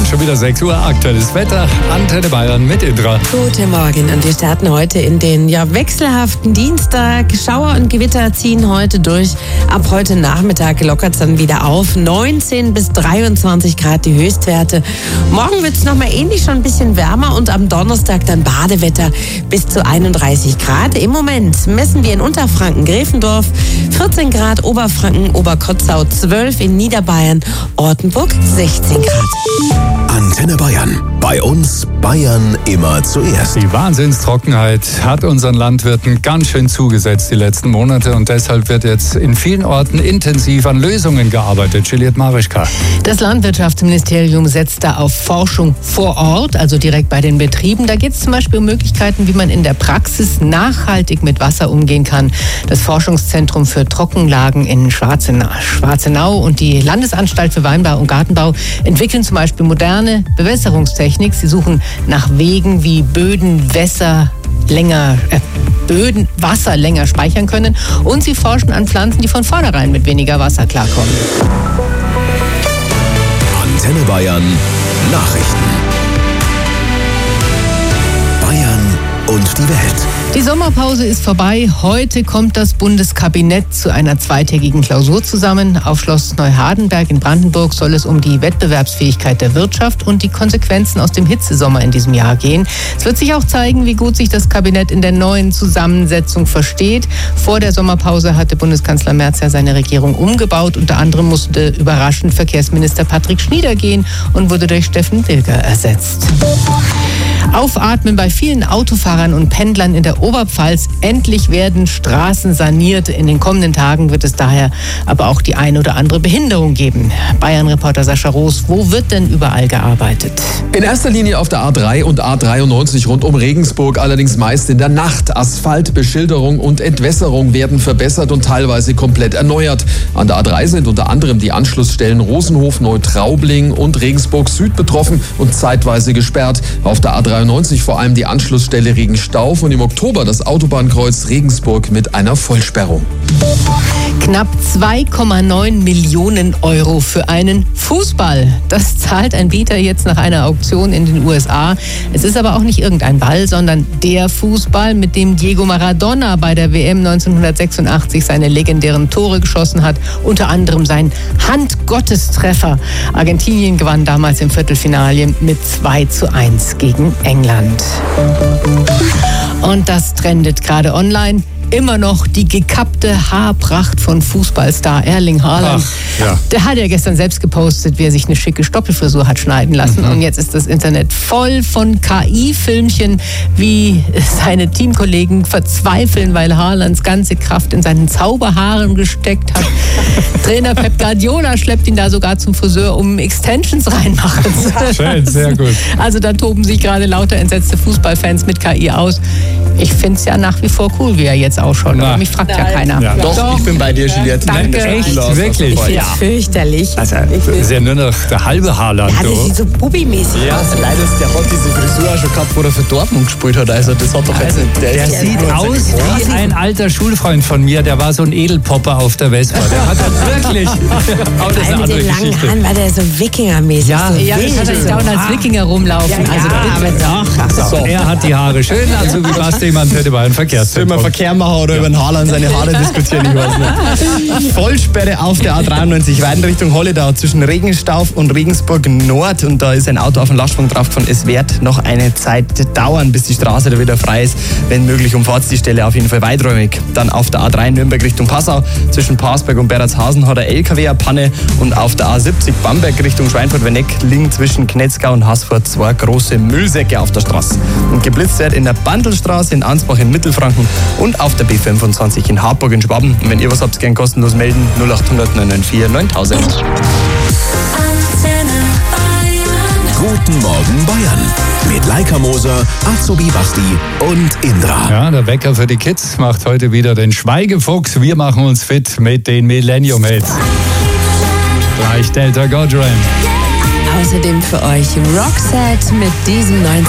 Schon wieder 6 Uhr, aktuelles Wetter, Antenne Bayern mit Indra. Guten Morgen und wir starten heute in den wechselhaften Dienstag. Schauer und Gewitter ziehen heute durch. Ab heute Nachmittag lockert es dann wieder auf. 19 bis 23 Grad die Höchstwerte. Morgen wird es nochmal ähnlich, schon ein bisschen wärmer und am Donnerstag dann Badewetter bis zu 31 Grad. Im Moment messen wir in Unterfranken, Gräfendorf 14 Grad, Oberfranken, Oberkotzau 12, in Niederbayern, Ortenburg 16 Grad. Antenne Bayern. Bei uns Bayern immer zuerst. Die Wahnsinnstrockenheit hat unseren Landwirten ganz schön zugesetzt die letzten Monate und deshalb wird jetzt in vielen Orten intensiv an Lösungen gearbeitet. Juliette Marischka. Das Landwirtschaftsministerium setzt da auf Forschung vor Ort, also direkt bei den Betrieben. Da geht es zum Beispiel um Möglichkeiten, wie man in der Praxis nachhaltig mit Wasser umgehen kann. Das Forschungszentrum für Trockenlagen in Schwarzenau und die Landesanstalt für Weinbau und Gartenbau entwickeln zum Beispiel moderne Bewässerungstechnik. Sie suchen nach Wegen, wie Böden Wasser länger speichern können, und sie forschen an Pflanzen, die von vornherein mit weniger Wasser klarkommen. Antenne Bayern Nachrichten. Bayern und die Welt. Die Sommerpause ist vorbei. Heute kommt das Bundeskabinett zu einer zweitägigen Klausur zusammen. Auf Schloss Neuhardenberg in Brandenburg soll es um die Wettbewerbsfähigkeit der Wirtschaft und die Konsequenzen aus dem Hitzesommer in diesem Jahr gehen. Es wird sich auch zeigen, wie gut sich das Kabinett in der neuen Zusammensetzung versteht. Vor der Sommerpause hatte Bundeskanzler Merz ja seine Regierung umgebaut. Unter anderem musste überraschend Verkehrsminister Patrick Schnieder gehen und wurde durch Steffen Bilger ersetzt. Aufatmen bei vielen Autofahrern und Pendlern in der Oberpfalz. Endlich werden Straßen saniert. In den kommenden Tagen wird es daher aber auch die ein oder andere Behinderung geben. Bayern-Reporter Sascha Roos, wo wird denn überall gearbeitet? In erster Linie auf der A3 und A93 rund um Regensburg, allerdings meist in der Nacht. Asphalt, Beschilderung und Entwässerung werden verbessert und teilweise komplett erneuert. An der A3 sind unter anderem die Anschlussstellen Rosenhof, Neutraubling und Regensburg Süd betroffen und zeitweise gesperrt. Auf der A93 vor allem die Anschlussstelle Regenstauf und im Oktober das Autobahnkreuz Regensburg mit einer Vollsperrung. Knapp 2,9 Millionen Euro für einen Fußball. Das zahlt ein Bieter jetzt nach einer Auktion in den USA. Es ist aber auch nicht irgendein Ball, sondern der Fußball, mit dem Diego Maradona bei der WM 1986 seine legendären Tore geschossen hat. Unter anderem sein Handgottestreffer. Argentinien gewann damals im Viertelfinale mit 2:1 gegen England. Und das trendet gerade online. Immer noch die gekappte Haarpracht von Fußballstar Erling Haaland. Ja. Der hat ja gestern selbst gepostet, wie er sich eine schicke Stoppelfrisur hat schneiden lassen. Und jetzt ist das Internet voll von KI-Filmchen, wie seine Teamkollegen verzweifeln, weil Haalands ganze Kraft in seinen Zauberhaaren gesteckt hat. Trainer Pep Guardiola schleppt ihn da sogar zum Friseur, um Extensions reinmachen zu lassen. Schön, sehr gut. Also da toben sich gerade lauter entsetzte Fußballfans mit KI aus. Ich finde es ja nach wie vor cool, wie er jetzt ausschaut. Aber mich fragt ja keiner. Ja. Doch, ich bin bei dir, Juliette. Danke. Echt? Wirklich? Ich finde es fürchterlich. Also, das ist ja nur noch der halbe Haaland. Ja, das sieht so bubimäßig aus. Also leider, der hat diese Frisur auch schon gehabt, wo er für Dortmund gespielt hat. Also das hat doch jetzt nicht. Der sieht aus wie ein alter Schulfreund von mir, der war so ein Edelpopper auf der Vespa. Der hat das wirklich. Aber das ist eine Mit andere den langen Geschichte. Haaren war der so Wikingermäßig. Ja. so Ja, wild. das hat er dauernd als Wikinger rumlaufen. Also bitte. So, er hat die Haare schön, also wie Basti im Antenne Bayern Sollen wir Verkehrszentrum. Verkehr machen oder über den Haaland seine Haare diskutieren? Ich weiß nicht. Vollsperre auf der A93 weiter Richtung Holledau zwischen Regenstauf und Regensburg Nord. Und da ist ein Auto auf den Lastwagen draufgefahren. Es wird noch eine Zeit dauern, bis die Straße da wieder frei ist. Wenn möglich, umfahrt's die Stelle auf jeden Fall weiträumig. Dann auf der A3 Nürnberg Richtung Passau zwischen Parsberg und Berratshausen hat der LKW eine Panne. Und auf der A70 Bamberg Richtung Schweinfurt-Werneck liegen zwischen Knetzgau und Haßfurt 2 große Müllsäcke auf der Straße. Und geblitzt wird in der Bandelstraße in Ansbach in Mittelfranken und auf der B25 in Harburg in Schwaben. Und wenn ihr was habt, gern kostenlos melden. 0800 994 9000. Guten Morgen Bayern. Mit Laika Moser, Azubi Basti und Indra. Ja, der Wecker für die Kids macht heute wieder den Schweigefuchs. Wir machen uns fit mit den Millennium Hits. Gleich Delta Goddard. Außerdem für euch Roxette mit diesem neuen